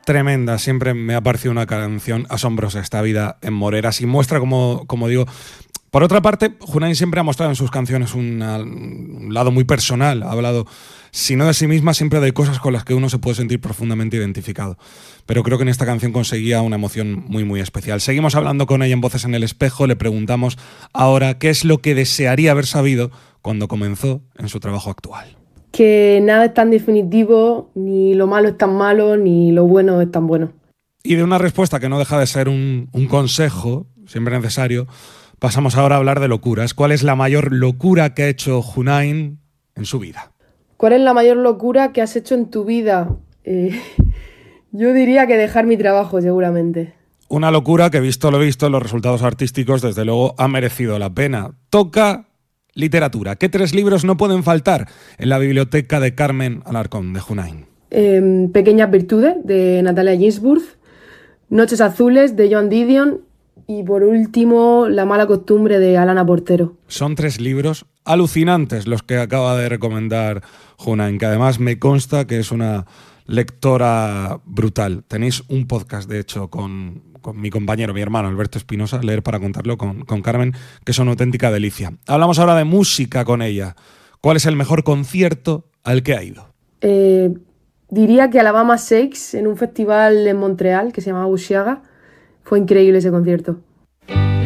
tremenda. Siempre me ha parecido una canción asombrosa, Esta vida en Moreras, y muestra, como digo. Por otra parte, Junain siempre ha mostrado en sus canciones un lado muy personal. Ha hablado, si no de sí misma, siempre de cosas con las que uno se puede sentir profundamente identificado. Pero creo que en esta canción conseguía una emoción muy, muy especial. Seguimos hablando con ella en Voces en el Espejo. Le preguntamos ahora qué es lo que desearía haber sabido cuando comenzó en su trabajo actual. Que nada es tan definitivo, ni lo malo es tan malo, ni lo bueno es tan bueno. Y de una respuesta que no deja de ser un consejo, siempre necesario, pasamos ahora a hablar de locuras. ¿Cuál es la mayor locura que ha hecho Junain en su vida? ¿Cuál es la mayor locura que has hecho en tu vida? Yo diría que dejar mi trabajo, seguramente. Una locura que, visto lo visto, los resultados artísticos, desde luego, ha merecido la pena. Toca literatura. ¿Qué 3 libros no pueden faltar en la biblioteca de Carmen Alarcón, de Junain? Pequeñas virtudes, de Natalia Ginzburg. Noches azules, de Joan Didion. Y por último, La mala costumbre, de Alana Portero. Son 3 libros alucinantes los que acaba de recomendar Junain, que además me consta que es una lectora brutal. Tenéis un podcast, de hecho, con mi compañero, mi hermano Alberto Espinosa, Leer para contarlo, con Carmen, que es una auténtica delicia. Hablamos ahora de música con ella. ¿Cuál es el mejor concierto al que ha ido? Diría que Alabama Shakes, en un festival en Montreal que se llamaba Bushiaga. Fue increíble ese concierto.